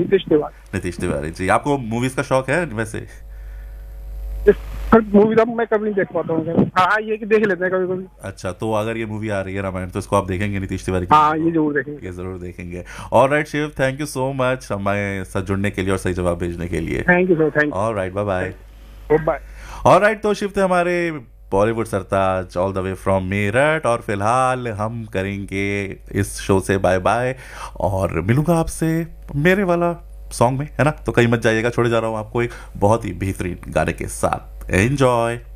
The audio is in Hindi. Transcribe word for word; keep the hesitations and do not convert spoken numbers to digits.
नीतीश तिवारी। नीतीश तिवारी जी। आपको मूवीज का शौक है वैसे? मूवी तो मैं कभी नहीं देख पाता हूँ। हाँ ये कि देख लेते हैं कभी कभी। अच्छा, तो अगर ये मूवी आ रही है रामायण तो इसको आप देखेंगे नीतीश तिवारी की हाँ मूवी ये को? जरूर देखेंगे। ये जरूर देखेंगे। All right Shiv, thank you so much हमारे साथ जुड़ने के लिए और सही जवाब भेजने के लिए। Thank you sir, thank all right, bye bye. You, bye. All right, तो शिव थे हमारे बॉलीवुड सरताज all the way from Meerut, और फिलहाल हम करेंगे इस शो से बाय बाय, और मिलूंगा आपसे मेरे वाला सॉन्ग में, है ना? तो कहीं मत जाइएगा, छोड़े जा रहा हूँ आपको एक बहुत ही बेहतरीन गाने के साथ। एंजॉय।